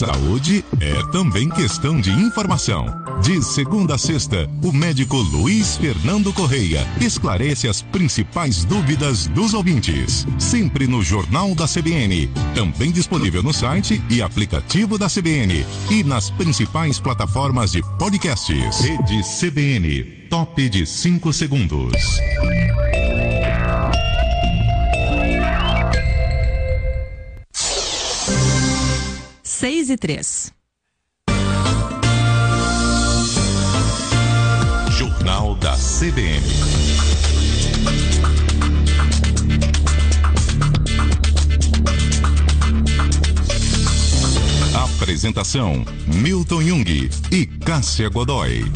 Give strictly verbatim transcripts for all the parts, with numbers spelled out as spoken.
Saúde é também questão de informação. De segunda a sexta, o médico Luiz Fernando Correia esclarece as principais dúvidas dos ouvintes. Sempre no Jornal da C B N. Também disponível no site e aplicativo da C B N. E nas principais plataformas de podcasts. Rede C B N. Top de cinco segundos. Seis e três. Jornal da C B N. Apresentação: Milton Jung e Cássia Godoy.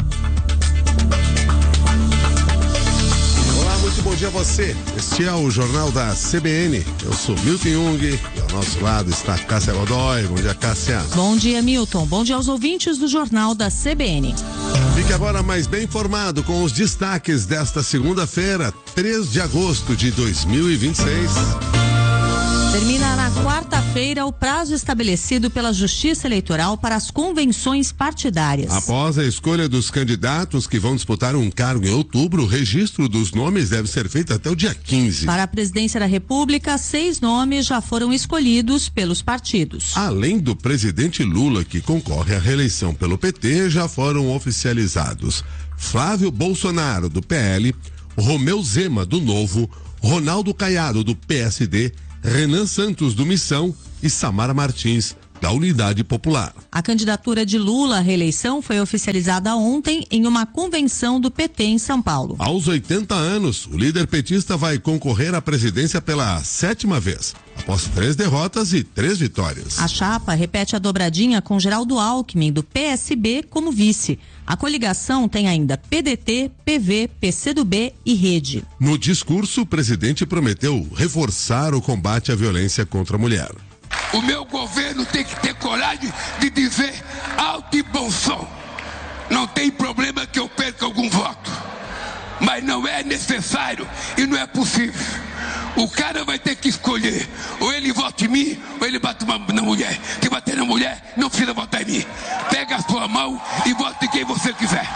Muito bom dia a você. Este é o Jornal da C B N. Eu sou Milton Jung e ao nosso lado está Cássia Godoy. Bom dia, Cássia. Bom dia, Milton. Bom dia aos ouvintes do Jornal da C B N. Fique agora mais bem informado com os destaques desta segunda-feira, três de agosto de dois mil e vinte e seis. Termina na quarta-feira o prazo estabelecido pela Justiça Eleitoral para as convenções partidárias. Após a escolha dos candidatos que vão disputar um cargo em outubro, o registro dos nomes deve ser feito até o dia quinze. Para a presidência da República, seis nomes já foram escolhidos pelos partidos. Além do presidente Lula, que concorre à reeleição pelo P T, já foram oficializados Flávio Bolsonaro, do P L, Romeu Zema, do Novo, Ronaldo Caiado, do P S D, Renan Santos, do Missão, e Samara Martins, da Unidade Popular. A candidatura de Lula à reeleição foi oficializada ontem em uma convenção do P T em São Paulo. Aos oitenta anos, o líder petista vai concorrer à presidência pela sétima vez, após três derrotas e três vitórias. A chapa repete a dobradinha com Geraldo Alckmin, do P S B, como vice. A coligação tem ainda P D T, P V, P C do B e Rede. No discurso, o presidente prometeu reforçar o combate à violência contra a mulher. O meu governo tem que ter coragem de dizer alto e bom som: não tem problema que eu perca algum voto, mas não é necessário e não é possível. O cara vai ter que escolher: ou ele vota em mim, ou ele bate na mulher. Se bater na mulher, não precisa votar em mim. Pega a sua mão e vote em quem você quiser.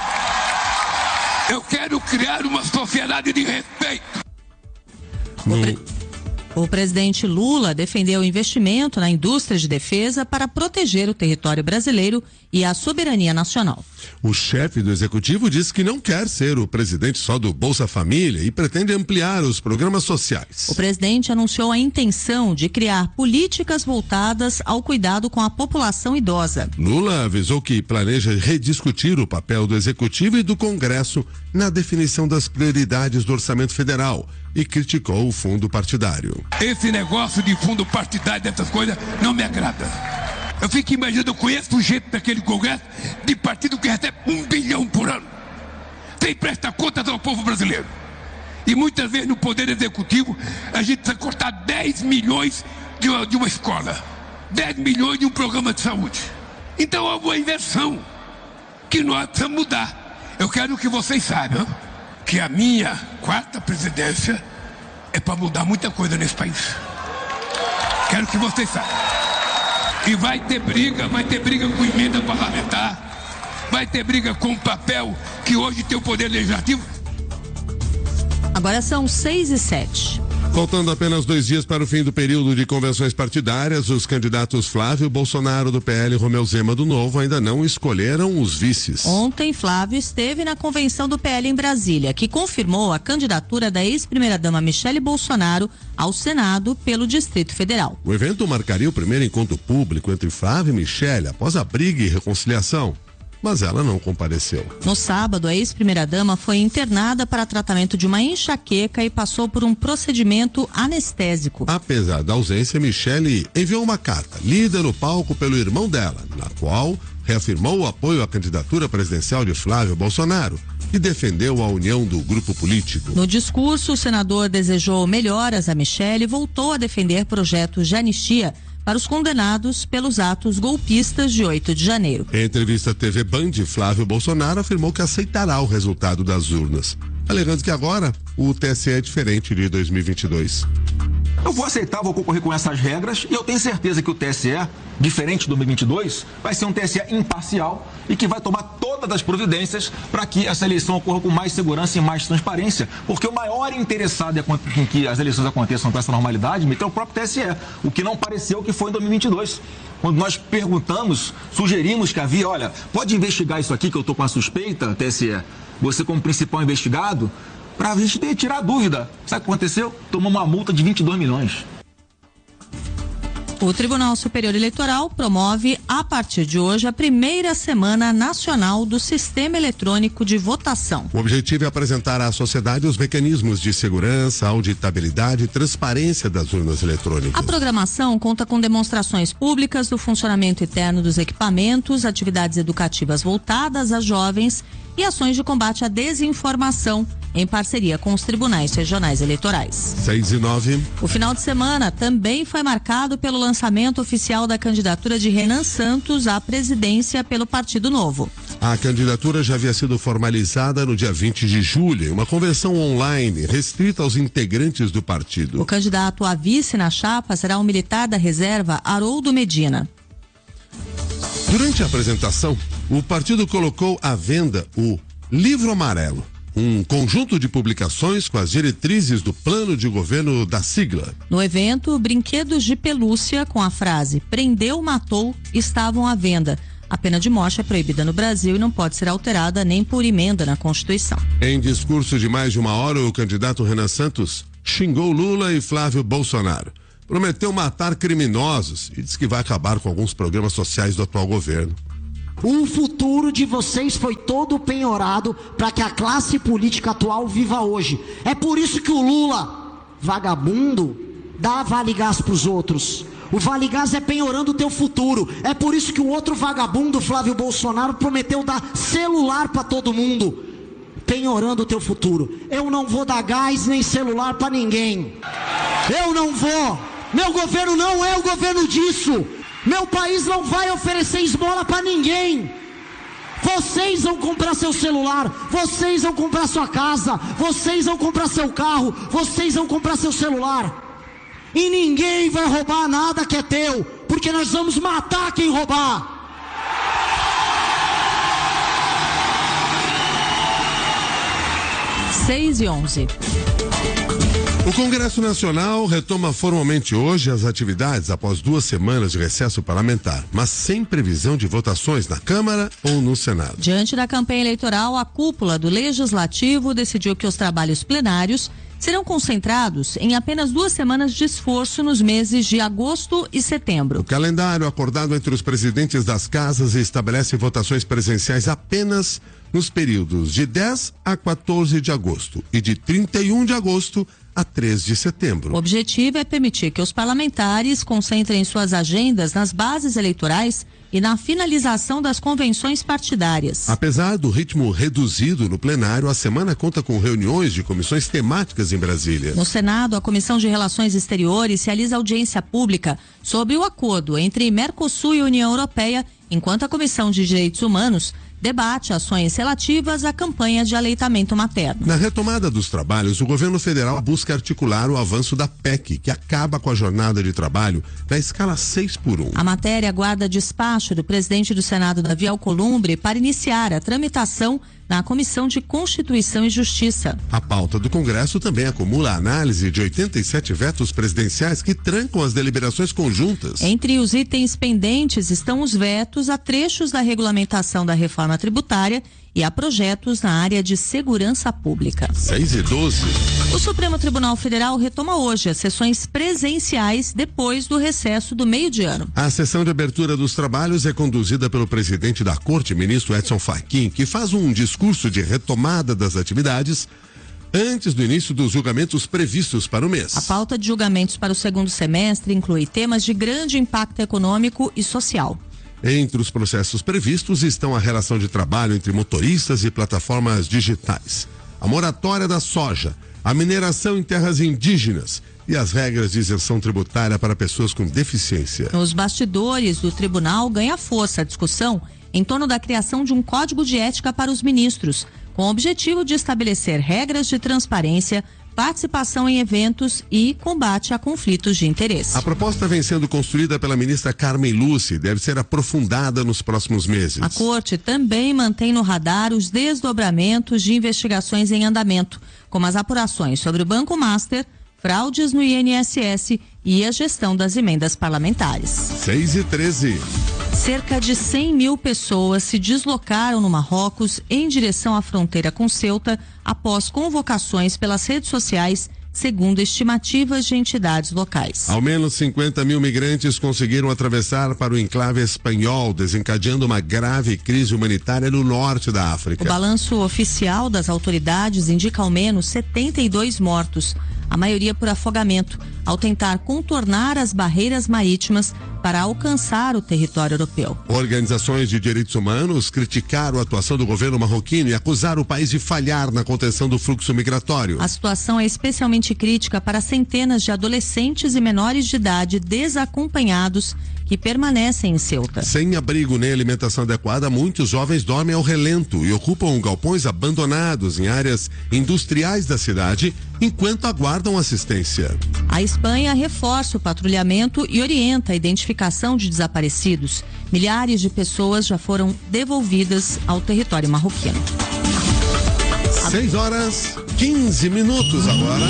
Eu quero criar uma sociedade de respeito. No... O presidente Lula defendeu o investimento na indústria de defesa para proteger o território brasileiro e a soberania nacional. O chefe do executivo disse que não quer ser o presidente só do Bolsa Família e pretende ampliar os programas sociais. O presidente anunciou a intenção de criar políticas voltadas ao cuidado com a população idosa. Lula avisou que planeja rediscutir o papel do executivo e do Congresso na definição das prioridades do orçamento federal e criticou o fundo partidário. Esse negócio de fundo partidário, dessas coisas, não me agrada. Eu fico imaginando, eu conheço o jeito daquele Congresso de partido que recebe um bilhão por ano, sem prestar contas ao povo brasileiro. E muitas vezes no Poder Executivo a gente precisa cortar dez milhões de uma, de uma escola, dez milhões de um programa de saúde. Então há uma inversão que nós precisamos mudar. Eu quero que vocês saibam que a minha quarta presidência é para mudar muita coisa nesse país. Quero que vocês saibam. E vai ter briga, vai ter briga com emenda parlamentar, vai ter briga com o papel que hoje tem o Poder Legislativo. Agora são seis e sete. Faltando apenas dois dias para o fim do período de convenções partidárias, os candidatos Flávio Bolsonaro, do P L, e Romeu Zema, do Novo, ainda não escolheram os vices. Ontem, Flávio esteve na convenção do P L em Brasília, que confirmou a candidatura da ex-primeira-dama Michele Bolsonaro ao Senado pelo Distrito Federal. O evento marcaria o primeiro encontro público entre Flávio e Michele após a briga e reconciliação, mas ela não compareceu. No sábado, a ex-primeira-dama foi internada para tratamento de uma enxaqueca e passou por um procedimento anestésico. Apesar da ausência, Michele enviou uma carta, lida no palco pelo irmão dela, na qual reafirmou o apoio à candidatura presidencial de Flávio Bolsonaro e defendeu a união do grupo político. No discurso, o senador desejou melhoras a Michele e voltou a defender projetos de anistia para os condenados pelos atos golpistas de oito de janeiro. Em entrevista à T V Band, Flávio Bolsonaro afirmou que aceitará o resultado das urnas, alegando que agora o T S E é diferente de dois mil e vinte e dois. Eu vou aceitar, vou concorrer com essas regras e eu tenho certeza que o T S E, diferente de dois mil e vinte e dois, vai ser um T S E imparcial e que vai tomar todas as providências para que essa eleição ocorra com mais segurança e mais transparência, porque o maior interessado em que as eleições aconteçam com essa normalidade é o próprio T S E, o que não pareceu que foi em dois mil e vinte e dois. Quando nós perguntamos, sugerimos que havia, olha, pode investigar isso aqui que eu estou com a suspeita, T S E, você como principal investigado, para a gente tirar a dúvida. Sabe o que aconteceu? Tomou uma multa de vinte e dois milhões. O Tribunal Superior Eleitoral promove, a partir de hoje, a primeira Semana Nacional do Sistema Eletrônico de Votação. O objetivo é apresentar à sociedade os mecanismos de segurança, auditabilidade e transparência das urnas eletrônicas. A programação conta com demonstrações públicas do funcionamento interno dos equipamentos, atividades educativas voltadas a jovens e ações de combate à desinformação, em parceria com os tribunais regionais eleitorais. seis e nove. O final de semana também foi marcado pelo lançamento oficial da candidatura de Renan Santos à presidência pelo Partido Novo. A candidatura já havia sido formalizada no dia vinte de julho, em uma convenção online restrita aos integrantes do partido. O candidato a vice na chapa será o militar da reserva Haroldo Medina. Durante a apresentação, o partido colocou à venda o Livro Amarelo, um conjunto de publicações com as diretrizes do plano de governo da sigla. No evento, brinquedos de pelúcia com a frase "prendeu, matou" estavam à venda. A pena de morte é proibida no Brasil e não pode ser alterada nem por emenda na Constituição. Em discurso de mais de uma hora, o candidato Renan Santos xingou Lula e Flávio Bolsonaro. Prometeu matar criminosos e disse que vai acabar com alguns programas sociais do atual governo. O futuro de vocês foi todo penhorado para que a classe política atual viva hoje. É por isso que o Lula, vagabundo, dá vale gás para os outros. O vale gás é penhorando o teu futuro. É por isso que o outro vagabundo, Flávio Bolsonaro, prometeu dar celular para todo mundo, penhorando o teu futuro. Eu não vou dar gás nem celular para ninguém. Eu não vou. Meu governo não é o governo disso. Meu país não vai oferecer esmola para ninguém. Vocês vão comprar seu celular, vocês vão comprar sua casa, vocês vão comprar seu carro, vocês vão comprar seu celular. E ninguém vai roubar nada que é teu, porque nós vamos matar quem roubar. seis e onze. O Congresso Nacional retoma formalmente hoje as atividades após duas semanas de recesso parlamentar, mas sem previsão de votações na Câmara ou no Senado. Diante da campanha eleitoral, a cúpula do Legislativo decidiu que os trabalhos plenários serão concentrados em apenas duas semanas de esforço nos meses de agosto e setembro. O calendário acordado entre os presidentes das casas estabelece votações presenciais apenas nos períodos de dez a quatorze de agosto e de trinta e um de agosto a três de setembro. O objetivo é permitir que os parlamentares concentrem suas agendas nas bases eleitorais e na finalização das convenções partidárias. Apesar do ritmo reduzido no plenário, a semana conta com reuniões de comissões temáticas em Brasília. No Senado, a Comissão de Relações Exteriores realiza audiência pública sobre o acordo entre Mercosul e União Europeia, enquanto a Comissão de Direitos Humanos debate ações relativas à campanha de aleitamento materno. Na retomada dos trabalhos, o governo federal busca articular o avanço da P E C, que acaba com a jornada de trabalho na escala seis por um. A matéria aguarda despacho do presidente do Senado, Davi Alcolumbre, para iniciar a tramitação na Comissão de Constituição e Justiça. A pauta do Congresso também acumula a análise de oitenta e sete vetos presidenciais que trancam as deliberações conjuntas. Entre os itens pendentes estão os vetos a trechos da regulamentação da reforma tributária e a projetos na área de segurança pública. seis e doze. O Supremo Tribunal Federal retoma hoje as sessões presenciais depois do recesso do meio de ano. A sessão de abertura dos trabalhos é conduzida pelo presidente da Corte, ministro Edson Fachin, que faz um discurso de retomada das atividades antes do início dos julgamentos previstos para o mês. A pauta de julgamentos para o segundo semestre inclui temas de grande impacto econômico e social. Entre os processos previstos estão a relação de trabalho entre motoristas e plataformas digitais, a moratória da soja, a mineração em terras indígenas e as regras de isenção tributária para pessoas com deficiência. Nos bastidores do tribunal ganha força a discussão em torno da criação de um código de ética para os ministros, com o objetivo de estabelecer regras de transparência participação em eventos e combate a conflitos de interesse. A proposta vem sendo construída pela ministra Carmen Lúcia e deve ser aprofundada nos próximos meses. A corte também mantém no radar os desdobramentos de investigações em andamento, como as apurações sobre o Banco Master, fraudes no I N S S e a gestão das emendas parlamentares. seis e treze. Cerca de cem mil pessoas se deslocaram no Marrocos em direção à fronteira com Ceuta após convocações pelas redes sociais, segundo estimativas de entidades locais. Ao menos cinquenta mil migrantes conseguiram atravessar para o enclave espanhol, desencadeando uma grave crise humanitária no norte da África. O balanço oficial das autoridades indica ao menos setenta e dois mortos, a maioria por afogamento, ao tentar contornar as barreiras marítimas para alcançar o território europeu. Organizações de direitos humanos criticaram a atuação do governo marroquino e acusaram o país de falhar na contenção do fluxo migratório. A situação é especialmente crítica para centenas de adolescentes e menores de idade desacompanhados que permanecem em Ceuta. Sem abrigo nem alimentação adequada, muitos jovens dormem ao relento e ocupam galpões abandonados em áreas industriais da cidade enquanto aguardam assistência. A Espanha reforça o patrulhamento e orienta a identificação de desaparecidos. Milhares de pessoas já foram devolvidas ao território marroquino. seis horas, quinze minutos agora.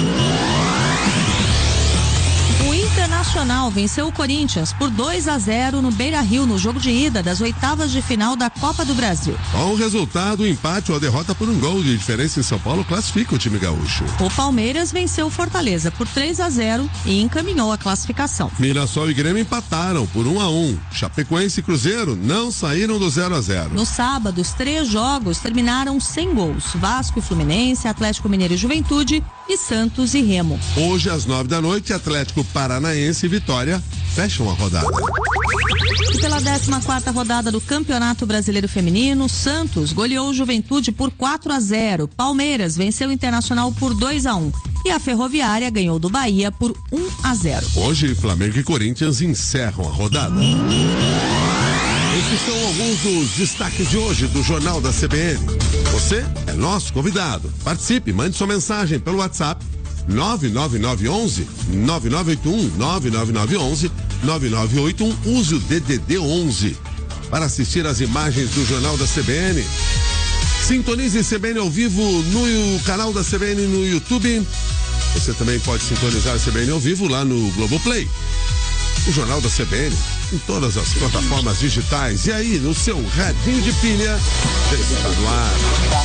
O Internacional venceu o Corinthians por dois a zero no Beira-Rio no jogo de ida das oitavas de final da Copa do Brasil. Com o resultado, o empate ou a derrota por um gol de diferença em São Paulo classifica o time gaúcho. O Palmeiras venceu o Fortaleza por três a zero e encaminhou a classificação. Mirassol e Grêmio empataram por um a um. Chapecoense e Cruzeiro não saíram do zero a zero. No sábado, os três jogos terminaram sem gols. Vasco e Fluminense, Atlético Mineiro e Juventude e Santos e Remo. Hoje, às nove da noite, Atlético Paranaense e Vitória fecham a rodada. E pela décima quarta rodada do Campeonato Brasileiro Feminino, Santos goleou o Juventude por quatro a zero. Palmeiras venceu o Internacional por dois a um. E a Ferroviária ganhou do Bahia por um a zero. Hoje, Flamengo e Corinthians encerram a rodada. Esses são alguns dos destaques de hoje do Jornal da C B N. Você é nosso convidado. Participe, mande sua mensagem pelo WhatsApp nove nove nove um um nove nove oito um nove nove nove um um nove nove oito um. Use o D D D onze para assistir às imagens do Jornal da C B N. Sintonize C B N ao vivo no canal da C B N no YouTube. Você também pode sintonizar a C B N ao vivo lá no Globoplay. O Jornal da C B N em todas as plataformas digitais. E aí, no seu radinho de pilha, está no ar.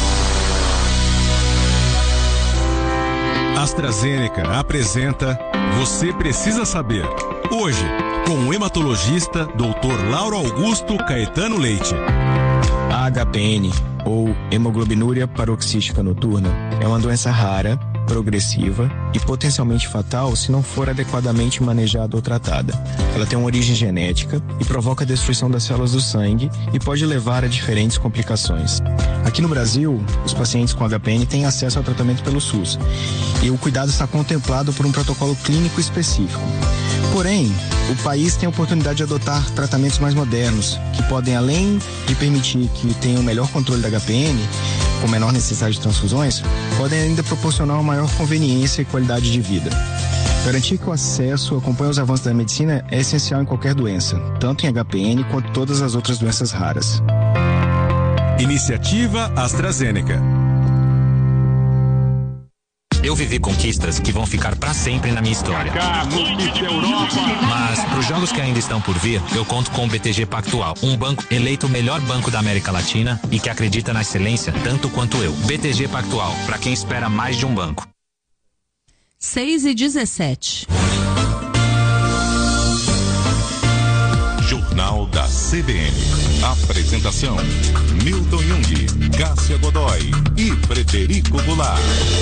AstraZeneca apresenta Você Precisa Saber. Hoje, com o hematologista doutor Lauro Augusto Caetano Leite. A H P N, ou hemoglobinuria paroxística noturna, é uma doença rara, progressiva e potencialmente fatal se não for adequadamente manejada ou tratada. Ela tem uma origem genética e provoca a destruição das células do sangue e pode levar a diferentes complicações. Aqui no Brasil, os pacientes com H P N têm acesso ao tratamento pelo SUS e o cuidado está contemplado por um protocolo clínico específico. Porém, o país tem a oportunidade de adotar tratamentos mais modernos, que podem, além de permitir que tenha um melhor controle da H P N, com menor necessidade de transfusões, podem ainda proporcionar uma maior conveniência e qualidade de vida. Garantir que o acesso acompanhe os avanços da medicina é essencial em qualquer doença, tanto em H P N quanto todas as outras doenças raras. Iniciativa AstraZeneca. Eu vivi conquistas que vão ficar para sempre na minha história. Mas, para os jogos que ainda estão por vir, eu conto com o B T G Pactual, um banco eleito o melhor banco da América Latina e que acredita na excelência tanto quanto eu. B T G Pactual, para quem espera mais de um banco. seis e dezessete. Jornal da C B N. Apresentação: Milton Jung, Cássia Godoy e Frederico Goulart.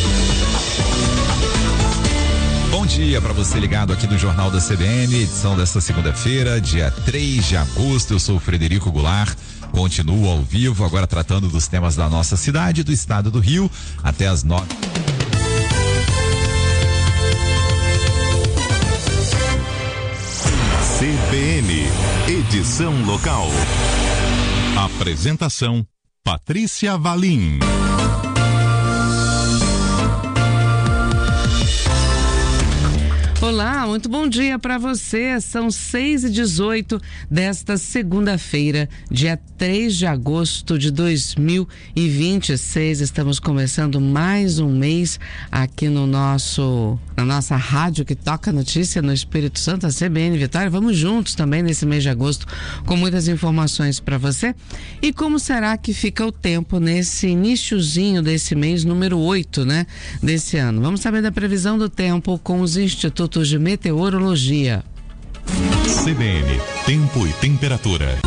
Bom dia para você ligado aqui no Jornal da C B N, edição desta segunda-feira, dia três de agosto. Eu sou o Frederico Goulart. Continuo ao vivo, agora tratando dos temas da nossa cidade, do estado do Rio, até as nove. C B N, edição local. Apresentação: Patrícia Valim. Olá, muito bom dia para você. São seis e dezoito desta segunda-feira, dia três de agosto de dois mil e vinte e seis. Estamos começando mais um mês aqui no nosso, na nossa rádio que toca notícia no Espírito Santo, a C B N Vitória. Vamos juntos também nesse mês de agosto com muitas informações para você. E como será que fica o tempo nesse iniciozinho desse mês número oito, né, desse ano? Vamos saber da previsão do tempo com os institutos de meteorologia. C B N, tempo e temperatura.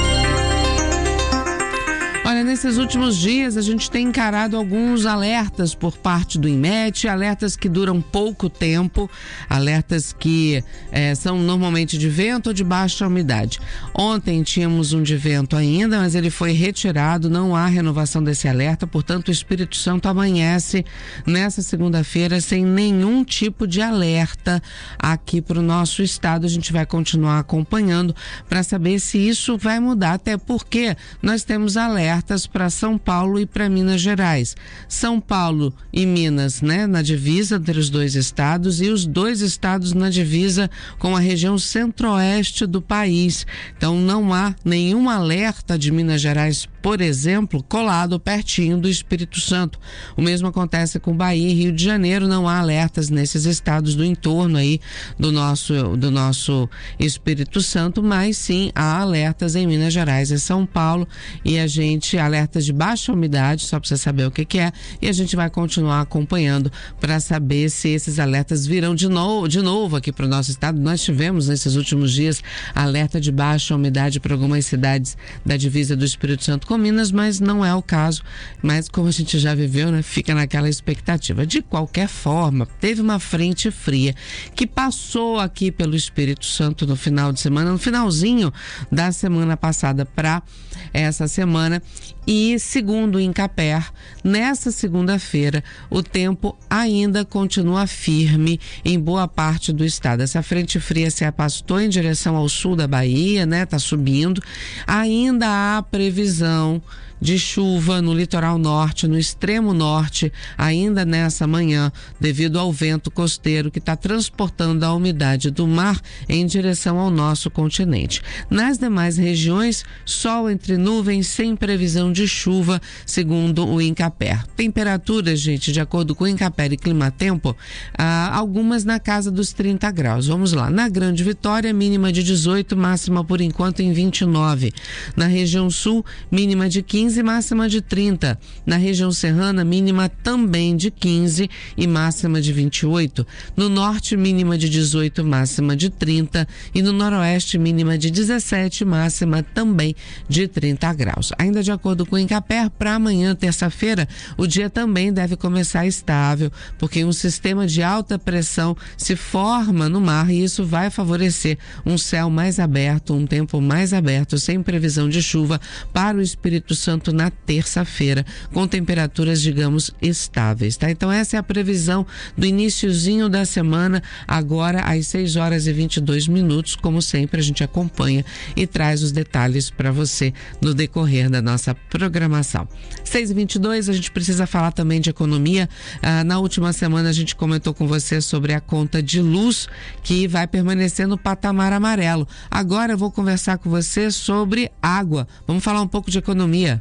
Olha, nesses últimos dias a gente tem encarado alguns alertas por parte do INMET, alertas que duram pouco tempo, alertas que eh, são normalmente de vento ou de baixa umidade. Ontem tínhamos um de vento ainda, mas ele foi retirado, não há renovação desse alerta, portanto o Espírito Santo amanhece nessa segunda-feira sem nenhum tipo de alerta aqui para o nosso estado. A gente vai continuar acompanhando para saber se isso vai mudar, até porque nós temos alerta para São Paulo e para Minas Gerais. São Paulo e Minas, né, na divisa entre os dois estados, e os dois estados na divisa com a região centro-oeste do país. Então não há nenhum alerta de Minas Gerais, por exemplo, colado pertinho do Espírito Santo. O mesmo acontece com Bahia e Rio de Janeiro, não há alertas nesses estados do entorno aí do nosso, do nosso Espírito Santo, mas sim há alertas em Minas Gerais e São Paulo, e a gente alertas de baixa umidade, só para você saber o que que é, e a gente vai continuar acompanhando para saber se esses alertas virão de novo, de novo aqui para o nosso estado. Nós tivemos nesses últimos dias alerta de baixa umidade para algumas cidades da divisa do Espírito Santo com Minas, mas não é o caso, mas como a gente já viveu, né, fica naquela expectativa. De qualquer forma, teve uma frente fria que passou aqui pelo Espírito Santo no final de semana, no finalzinho da semana passada para essa semana, e segundo o INCAPER, nessa segunda-feira o tempo ainda continua firme em boa parte do estado. Essa frente fria se afastou em direção ao sul da Bahia, né? Tá subindo. Ainda há previsão de chuva no litoral norte, no extremo norte, ainda nessa manhã, devido ao vento costeiro que está transportando a umidade do mar em direção ao nosso continente. Nas demais regiões, sol entre nuvens, sem previsão de chuva, segundo o INCAPER. Temperaturas, gente, de acordo com o INCAPER e Climatempo, ah, algumas na casa dos trinta graus. Vamos lá. Na Grande Vitória, mínima de dezoito, máxima por enquanto em vinte e nove. Na região sul, mínima de quinze, máxima de trinta. Na região serrana, mínima também de quinze e máxima de vinte e oito. No norte, mínima de dezoito, máxima de trinta. E no noroeste, mínima de dezessete, máxima também de trinta graus. Ainda de acordo com o INCAPER, para amanhã, terça-feira, o dia também deve começar estável, porque um sistema de alta pressão se forma no mar e isso vai favorecer um céu mais aberto, um tempo mais aberto, sem previsão de chuva para o Espírito Santo na terça-feira, com temperaturas, digamos, estáveis, tá? Então essa é a previsão do iniciozinho da semana, agora às seis horas e vinte e dois minutos. Como sempre, a gente acompanha e traz os detalhes para você no decorrer da nossa programação. seis e vinte e dois, a gente precisa falar também de economia. Ah, na última semana a gente comentou com você sobre a conta de luz, que vai permanecer no patamar amarelo. Agora eu vou conversar com você sobre água. Vamos falar um pouco de economia.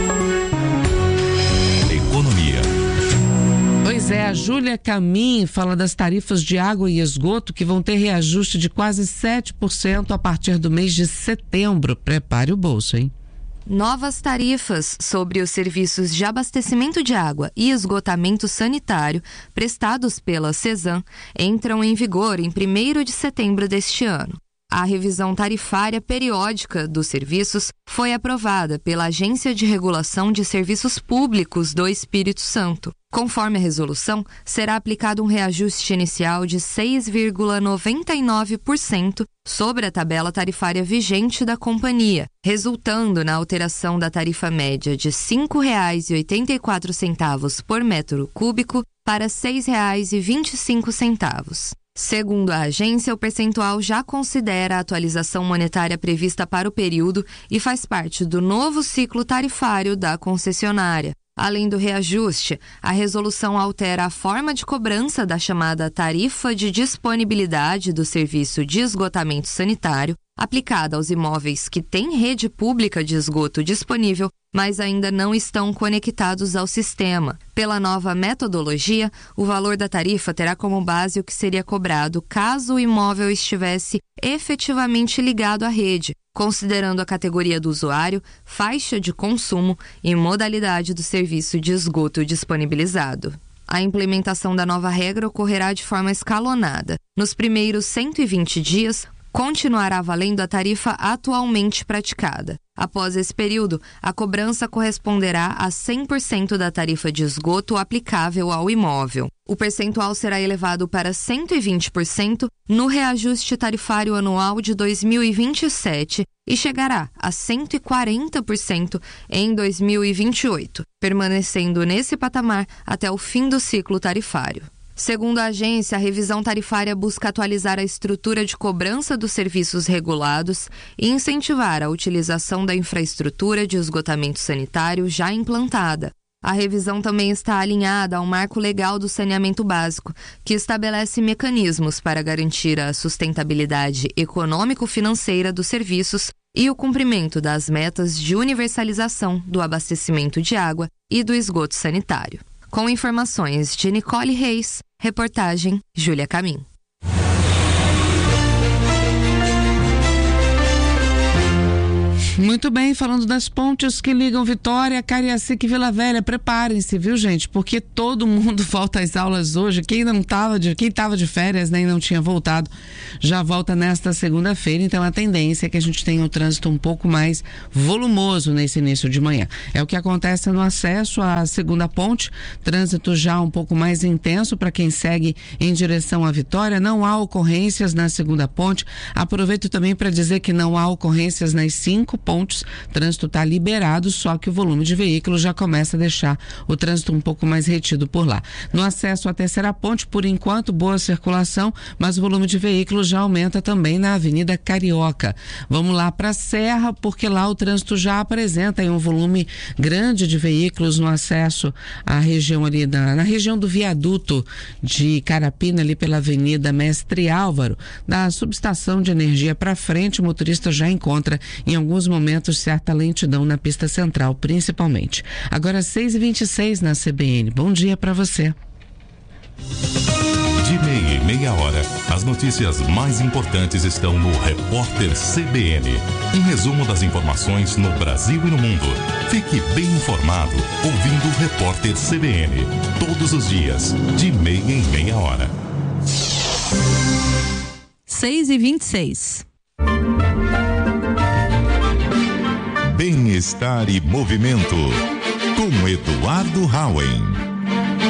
Economia. Pois é, a Júlia Camin fala das tarifas de água e esgoto que vão ter reajuste de quase sete por cento a partir do mês de setembro. Prepare o bolso, hein? Novas tarifas sobre os serviços de abastecimento de água e esgotamento sanitário prestados pela Cesan entram em vigor em primeiro de setembro deste ano. A revisão tarifária periódica dos serviços foi aprovada pela Agência de Regulação de Serviços Públicos do Espírito Santo. Conforme a resolução, será aplicado um reajuste inicial de seis vírgula noventa e nove por cento sobre a tabela tarifária vigente da companhia, resultando na alteração da tarifa média de cinco reais e oitenta e quatro centavos por metro cúbico para seis reais e vinte e cinco centavos. Segundo a agência, o percentual já considera a atualização monetária prevista para o período e faz parte do novo ciclo tarifário da concessionária. Além do reajuste, a resolução altera a forma de cobrança da chamada tarifa de disponibilidade do serviço de esgotamento sanitário, aplicada aos imóveis que têm rede pública de esgoto disponível, mas ainda não estão conectados ao sistema. Pela nova metodologia, o valor da tarifa terá como base o que seria cobrado caso o imóvel estivesse efetivamente ligado à rede, considerando a categoria do usuário, faixa de consumo e modalidade do serviço de esgoto disponibilizado. A implementação da nova regra ocorrerá de forma escalonada. Nos primeiros cento e vinte dias, continuará valendo a tarifa atualmente praticada. Após esse período, a cobrança corresponderá a cem por cento da tarifa de esgoto aplicável ao imóvel. O percentual será elevado para cento e vinte por cento no reajuste tarifário anual de dois mil e vinte e sete e chegará a cento e quarenta por cento em dois mil e vinte e oito, permanecendo nesse patamar até o fim do ciclo tarifário. Segundo a agência, a revisão tarifária busca atualizar a estrutura de cobrança dos serviços regulados e incentivar a utilização da infraestrutura de esgotamento sanitário já implantada. A revisão também está alinhada ao marco legal do saneamento básico, que estabelece mecanismos para garantir a sustentabilidade econômico-financeira dos serviços e o cumprimento das metas de universalização do abastecimento de água e do esgoto sanitário. Com informações de Nicole Reis, reportagem Júlia Camim. Muito bem, falando das pontes que ligam Vitória, Cariacica e Vila Velha, preparem-se, viu, gente? Porque todo mundo volta às aulas hoje. Quem não estava de, quem estava de férias, nem né, não tinha voltado, já volta nesta segunda-feira. Então a tendência é que a gente tenha o trânsito um pouco mais volumoso nesse início de manhã. É o que acontece no acesso à segunda ponte, trânsito já um pouco mais intenso para quem segue em direção à Vitória. Não há ocorrências na segunda ponte. Aproveito também para dizer que não há ocorrências nas cinco pontes. Pontos, o trânsito está liberado, só que o volume de veículos já começa a deixar o trânsito um pouco mais retido por lá. No acesso à terceira ponte, por enquanto, boa circulação, mas o volume de veículos já aumenta também na Avenida Carioca. Vamos lá para a Serra, porque lá o trânsito já apresenta aí um volume grande de veículos no acesso à região ali, da, na região do viaduto de Carapina, ali pela Avenida Mestre Álvaro. Da subestação de energia para frente, o motorista já encontra em alguns momentos certa lentidão na pista central, principalmente. Agora seis e vinte e seis na C B N. Bom dia para você. De meia em meia hora, as notícias mais importantes estão no Repórter C B N. Um resumo das informações no Brasil e no mundo. Fique bem informado ouvindo o Repórter C B N. Todos os dias, de meia em meia hora. seis e vinte e seis. Bem-estar e movimento, com Eduardo Rauen.